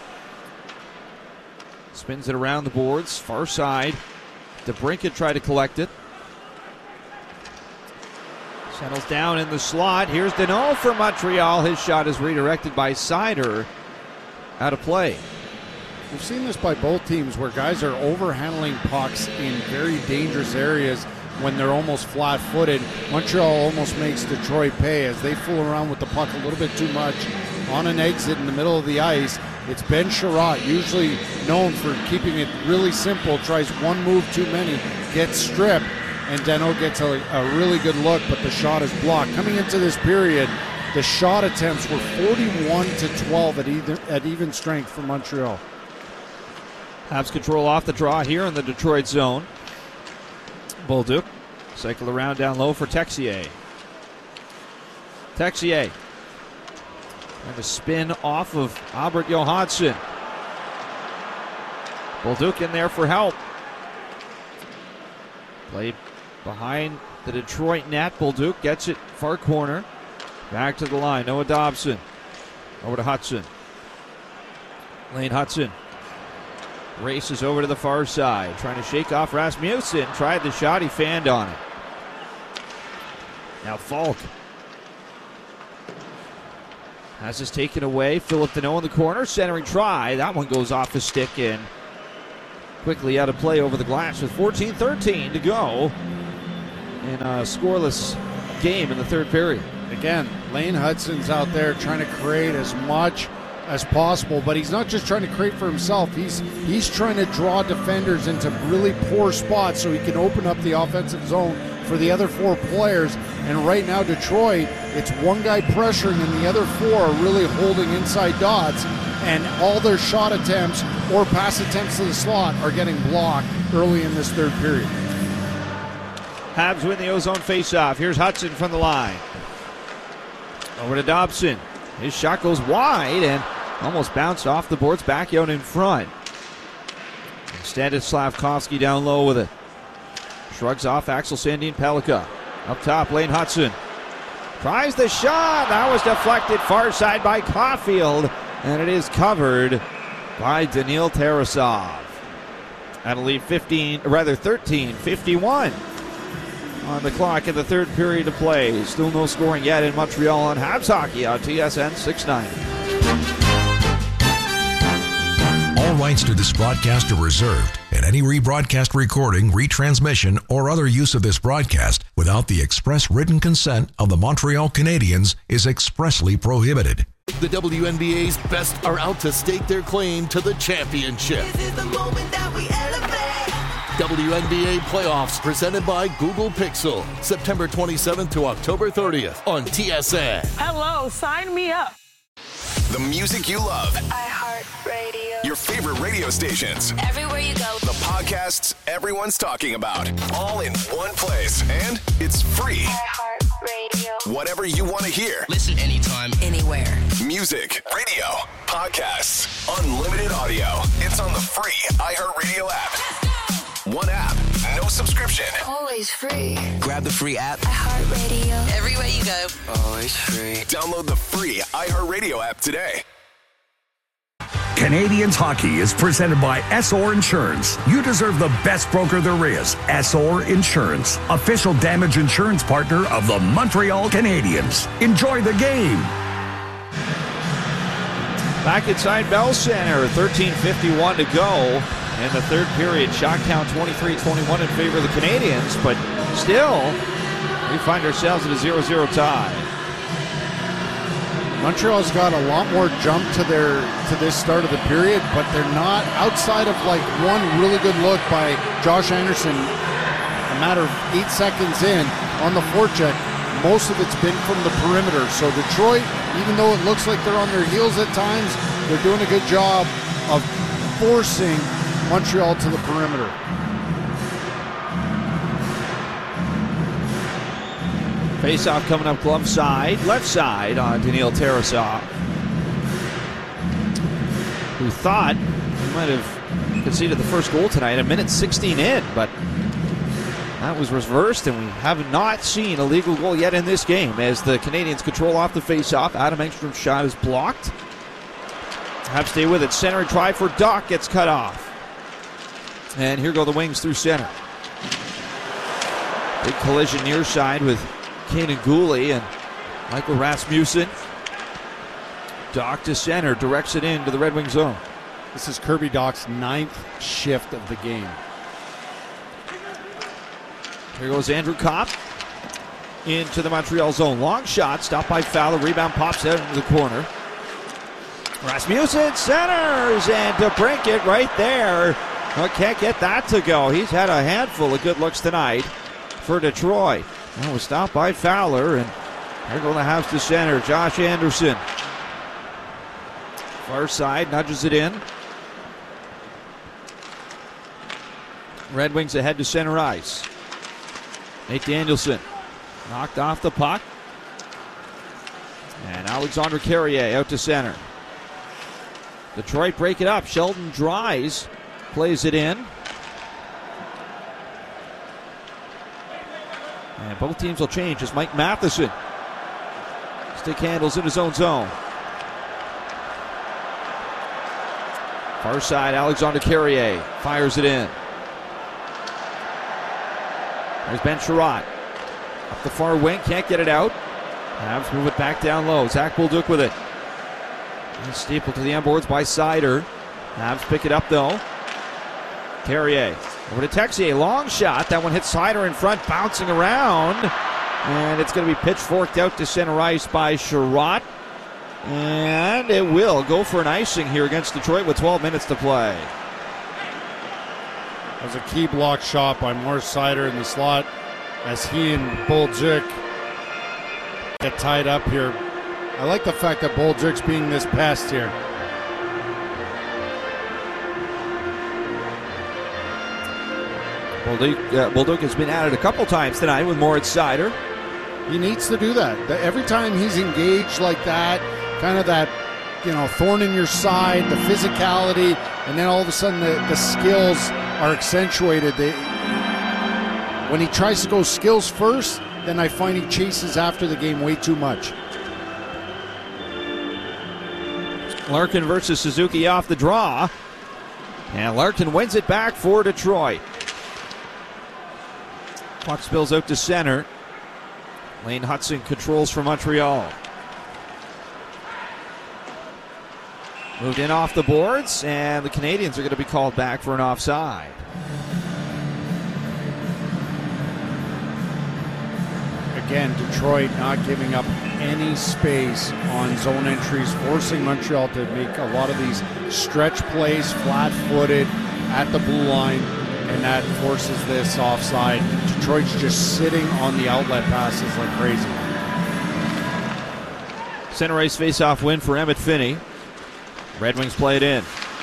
Spins it around the boards, far side. DeBrincat tried to collect it. Settles down in the slot. Here's Deneau for Montreal. His shot is redirected by Seider. Out of play. We've seen this by both teams where guys are overhandling pucks in very dangerous areas when they're almost flat-footed. Montreal almost makes Detroit pay as they fool around with the puck a little bit too much on an exit in the middle of the ice. It's Ben Sherratt, usually known for keeping it really simple, tries one move too many, gets stripped, and Deneau gets a really good look, but the shot is blocked. Coming into this period, the shot attempts were 41-12 at even strength for Montreal. Habs control off the draw here in the Detroit zone. Bolduc cycle around down low for Texier. Texier trying to spin off of Albert Johansson. Bolduc in there for help. Played behind the Detroit net. Bolduc gets it far corner. Back to the line. Noah Dobson. Over to Hudson. Lane Hudson races over to the far side. Trying to shake off Rasmussen. Tried the shot. He fanned on it. Now Falk has this taken away. Philip Deneau in the corner. Centering try. That one goes off the stick and quickly out of play over the glass with 14-13 to go in a scoreless game in the third period. Again, Lane Hudson's out there trying to create as much as possible, but he's not just trying to create for himself. He's trying to draw defenders into really poor spots so he can open up the offensive zone for the other four players. And right now, Detroit, it's one guy pressuring and the other four are really holding inside dots, and all their shot attempts or pass attempts to the slot are getting blocked early in this third period. Habs win the Ozone faceoff. Here's Hudson from the line. Over to Dobson. His shot goes wide and almost bounced off the boards back out in front. Instead, it's Slavkovsky down low with it. Shrugs off Axel Sandin Pellikka. Up top, Lane Hudson tries the shot. That was deflected far side by Caulfield, and it is covered by Daniil Tarasov. That'll leave 13-51 on the clock in the third period of play. Still no scoring yet in Montreal on Habs Hockey on TSN 690. All rights to this broadcast are reserved, and any rebroadcast recording, retransmission, or other use of this broadcast without the express written consent of the Montreal Canadiens is expressly prohibited. The WNBA's best are out to stake their claim to the championship. This is the moment that we elevate. WNBA playoffs presented by Google Pixel, September 27th to October 30th on TSN. Hello, sign me up. The music you love. iHeartRadio. Your favorite radio stations. Everywhere you go. The podcasts everyone's talking about. All in one place. And it's free. iHeartRadio. Whatever you want to hear. Listen anytime, anywhere. Music, radio, podcasts, unlimited audio. It's on the free iHeartRadio app. One app, no subscription. Always free. Grab the free app. iHeartRadio. Everywhere you go. Always free. Download the free iHeartRadio app today. Canadians Hockey is presented by Essor Insurance. You deserve the best broker there is. Essor Insurance, official damage insurance partner of the Montreal Canadiens. Enjoy the game. Back inside Bell Center, 13:51 to go in the third period. Shot count 23-21 in favor of the Canadiens, but still, we find ourselves at a 0-0 tie. Montreal's got a lot more jump to this start of the period, but they're not outside of like one really good look by Josh Anderson. A matter of 8 seconds in on the forecheck, most of it's been from the perimeter. So Detroit, even though it looks like they're on their heels at times, they're doing a good job of forcing Montreal to the perimeter. Face-off coming up glove side, left side on Daniil Tarasov, who thought he might have conceded the first goal tonight, a minute 16 in, but that was reversed, and we have not seen a legal goal yet in this game as the Canadians control off the face-off. Adam Engstrom's shot is blocked. Have to stay with it. Center try for Doc gets cut off. And here go the Wings through center. Big collision near side with Kanan Gooley and Michael Rasmussen. Doc to center, directs it into the Red Wing zone. This is Kirby Doc's 9th shift of the game. Here goes Andrew Kopp into the Montreal zone. Long shot, stopped by Fowler. Rebound pops out into the corner. Rasmussen centers, and to break it right there. Well, can't get that to go. He's had a handful of good looks tonight for Detroit. That was stopped by Fowler, and they're going to have to center. Josh Anderson. Far side, nudges it in. Red Wings ahead to center ice. Nate Danielson knocked off the puck. And Alexandre Carrier out to center. Detroit break it up. Sheldon Dries plays it in. And both teams will change as Mike Matheson stick handles in his own zone. Far side, Alexander Carrier fires it in. There's Ben Sherratt. Up the far wing, can't get it out. Habs move it back down low. Zach Bolduc with it. He's steepled to the end boards by Sider. Habs pick it up though. Carrier over to Texier. Long shot. That one hits Sider in front, bouncing around. And it's going to be pitchforked out to center ice by Sherratt. And it will go for an icing here against Detroit with 12 minutes to play. That was a key block shot by Morris Sider in the slot as he and Bolduc get tied up here. I like the fact that Bolduc's being this pest here. Bolduc has been at it a couple times tonight with Moritz Sider. He needs to do that. Every time he's engaged like that, kind of that, thorn in your side, the physicality, and then all of a sudden the skills are accentuated. When he tries to go skills first, then I find he chases after the game way too much. Larkin versus Suzuki off the draw. And Larkin wins it back for Detroit. Puck spills out to center. Lane Hutson controls for Montreal. Moved in off the boards, and the Canadiens are going to be called back for an offside. Again, Detroit not giving up any space on zone entries, forcing Montreal to make a lot of these stretch plays, flat-footed at the blue line, and that forces this offside. Detroit's just sitting on the outlet passes like crazy. Center ice face-off win for Emmett Finney. Red Wings play it in.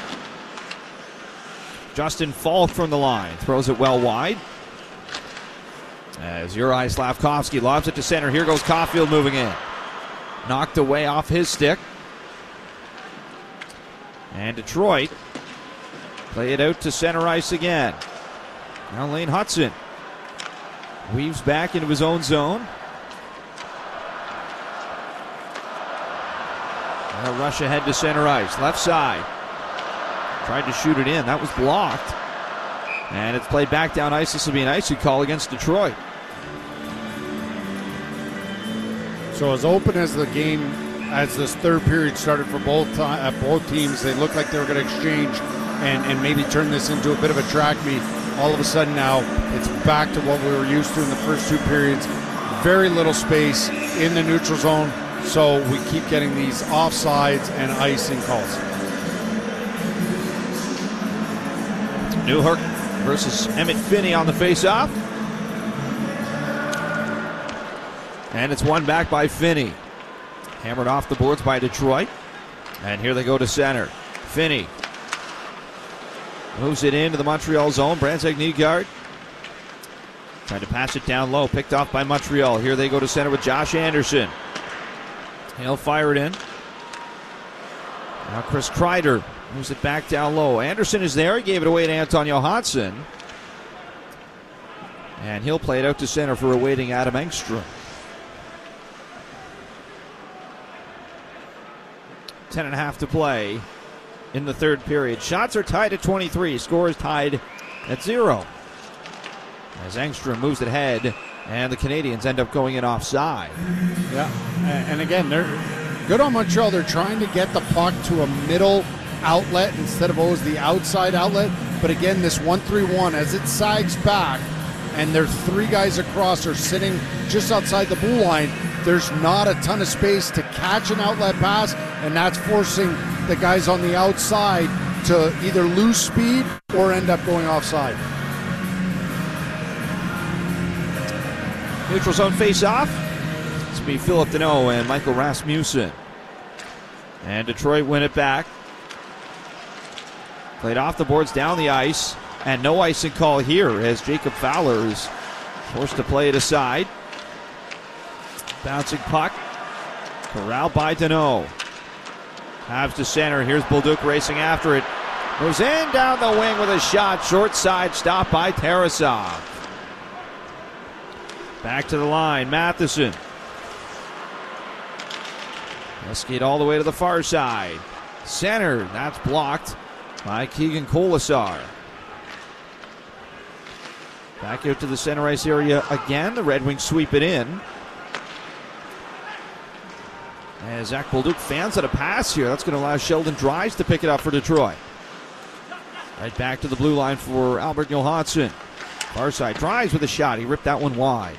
Justin Falk from the line throws it well wide. As Juraj Slavkovsky lobs it to center. Here goes Caulfield moving in. Knocked away off his stick. And Detroit play it out to center ice again. Now Lane Hutson weaves back into his own zone. A rush ahead to center ice. Left side. Tried to shoot it in. That was blocked. And it's played back down ice. This will be an icing call against Detroit. So as open as the game, as this third period started for both teams, they looked like they were going to exchange and maybe turn this into a bit of a track meet. All of a sudden now, it's back to what we were used to in the first two periods. Very little space in the neutral zone, so we keep getting these offsides and icing calls. Newhook versus Emmett Finney on the faceoff. And it's won back by Finney. Hammered off the boards by Detroit. And here they go to center. Finney moves it into the Montreal zone. Brandstad Nygaard trying to pass it down low. Picked off by Montreal. Here they go to center with Josh Anderson. He'll fire it in. Now Chris Kreider moves it back down low. Anderson is there. He gave it away to Anton Johansson. And he'll play it out to center for a waiting Adam Engstrom. 10.5 to play in the third period. Shots are tied at 23. Score is tied at 0. As Engstrom moves it ahead, and the Canadiens end up going in offside. Yeah, and again, they're good on Montreal. They're trying to get the puck to a middle outlet instead of always the outside outlet. But again, this 1-3-1, as it sags back, and their three guys across are sitting just outside the blue line, there's not a ton of space to catch an outlet pass, and that's forcing the guys on the outside to either lose speed or end up going offside. Neutral zone face-off. It's going to be Philip Deneau and Michael Rasmussen. And Detroit win it back. Played off the boards, down the ice, and no icing call here as Jacob Fowler is forced to play it aside. Bouncing puck. Corralled by Deneau. Habs to center. Here's Bolduc racing after it. Moves in down the wing with a shot. Short side stop by Tarasov. Back to the line. Matheson. Skate all the way to the far side. Center. That's blocked by Keegan Colasar. Back out to the center ice area again. The Red Wings sweep it in. As Zach Bolduc fans at a pass here. That's going to allow Sheldon Dries to pick it up for Detroit. Right back to the blue line for Albert Johansson. Far side. Dries with a shot. He ripped that one wide.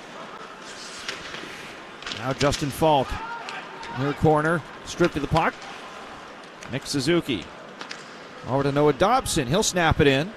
Now Justin Falk. Near corner. Stripped to the puck. Nick Suzuki. Over to Noah Dobson. He'll snap it in.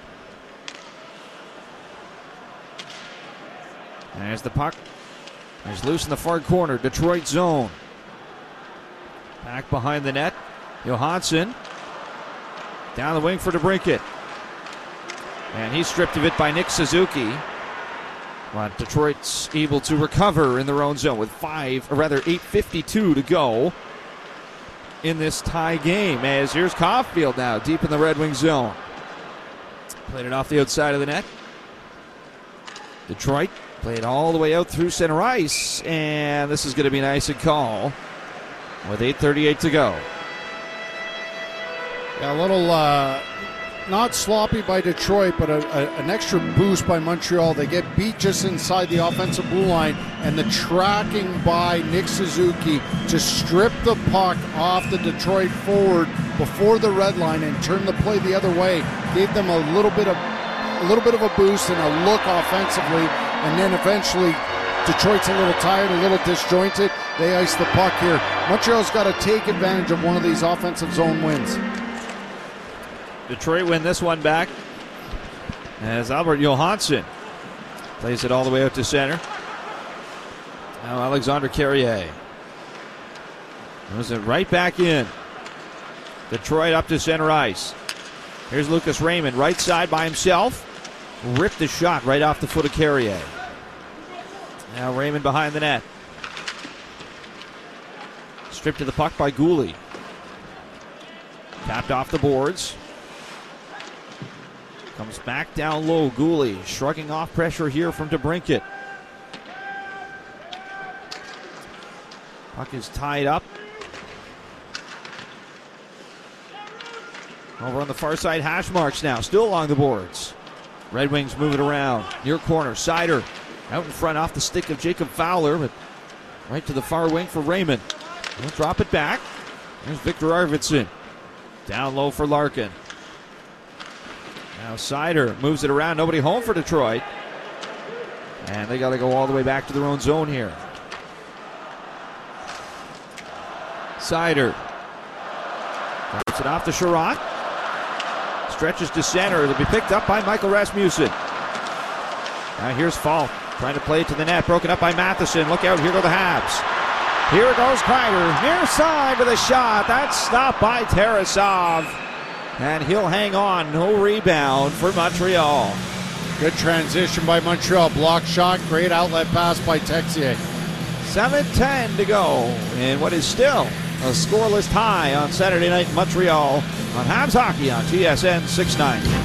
There's the puck. He's loose in the far corner. Detroit zone. Back behind the net. Johansson. Down the wing for DeBrincat. And he's stripped of it by Nick Suzuki. But Detroit's able to recover in their own zone with 8:52 to go in this tie game. As here's Caulfield now deep in the Red Wing zone. Played it off the outside of the net. Detroit played all the way out through center ice. And this is going to be an icing call with 8:38 to go. Yeah, a little not sloppy by Detroit, but an extra boost by Montreal. They get beat just inside the offensive blue line, and the tracking by Nick Suzuki to strip the puck off the Detroit forward before the red line and turn the play the other way gave them a little bit of a boost and a look offensively, and then eventually Detroit's a little tired, a little disjointed. They ice the puck here. Montreal's got to take advantage of one of these offensive zone wins. Detroit win this one back as Albert Johansson plays it all the way out to center. Now Alexander Carrier moves it right back in. Detroit up to center ice. Here's Lucas Raymond, right side by himself. Ripped the shot right off the foot of Carrier. Now Raymond behind the net. Stripped to the puck by Gooley. Tapped off the boards. Comes back down low. Gooley shrugging off pressure here from DeBrincat. Puck is tied up. Over on the far side, hash marks now. Still along the boards. Red Wings move it around. Near corner. Sider out in front off the stick of Jacob Fowler, but right to the far wing for Raymond. He'll drop it back. There's Victor Arvidsson. Down low for Larkin. Now Sider moves it around. Nobody home for Detroit. And they got to go all the way back to their own zone here. Sider drops it off to Sherratt. Stretches to center. It'll be picked up by Michael Rasmussen. Now here's Falk trying to play it to the net. Broken up by Matheson. Look out. Here go the Habs. Here goes Kreider. Near side with a shot. That's stopped by Tarasov. And he'll hang on. No rebound for Montreal. Good transition by Montreal. Block shot. Great outlet pass by Texier. 7:10 to go in what is still a scoreless tie on Saturday night in Montreal on Habs Hockey on TSN 690.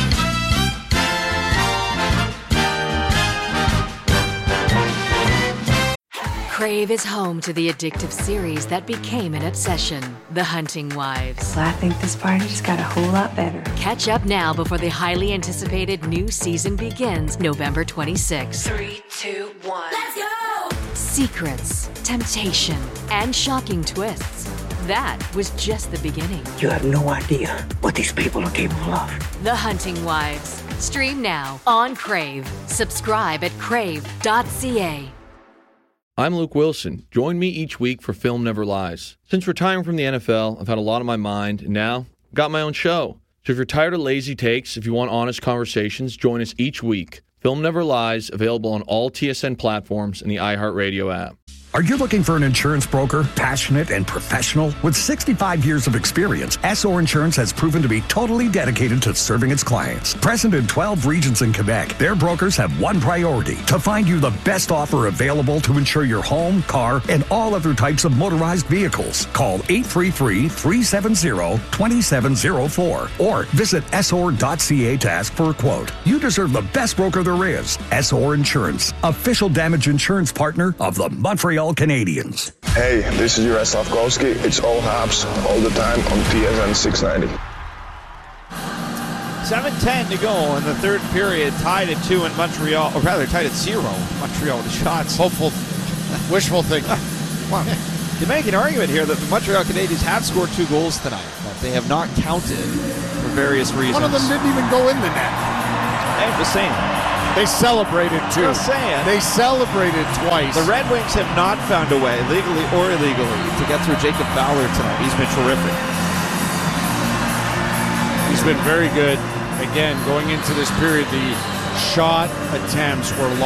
Crave is home to the addictive series that became an obsession, The Hunting Wives. Well, I think this party just got a whole lot better. Catch up now before the highly anticipated new season begins November 26th. 3, 2, 1. Let's go! Secrets, temptation, and shocking twists. That was just the beginning. You have no idea what these people are capable of. The Hunting Wives. Stream now on Crave. Subscribe at crave.ca. I'm Luke Wilson. Join me each week for Film Never Lies. Since retiring from the NFL, I've had a lot on my mind, and now I've got my own show. So if you're tired of lazy takes, if you want honest conversations, join us each week. Film Never Lies, available on all TSN platforms and the iHeartRadio app. Are you looking for an insurance broker, passionate and professional? With 65 years of experience, SO Insurance has proven to be totally dedicated to serving its clients. Present in 12 regions in Quebec, their brokers have one priority: to find you the best offer available to insure your home, car, and all other types of motorized vehicles. Call 833-370-2704 or visit SOR.ca to ask for a quote. You deserve the best broker there is. SOR Insurance, official damage insurance partner of the Montreal Canadiens. Hey, this is Jaroslav Golski. It's all Habs, all the time on TSN 690. 7:10 to go in the third period, tied at 2 in Montreal, or rather tied at 0. Montreal with shots. Hopeful, wishful thinking. Well, you make an argument here that the Montreal Canadiens have scored 2 goals tonight, but they have not counted for various reasons. One of them didn't even go in the net. I'm just saying. They celebrated too. Just saying. They celebrated twice. The Red Wings have not found a way, legally or illegally, to get through Jacob Fowler tonight. He's been terrific. He's been very good. Again, going into this period, the shot attempts were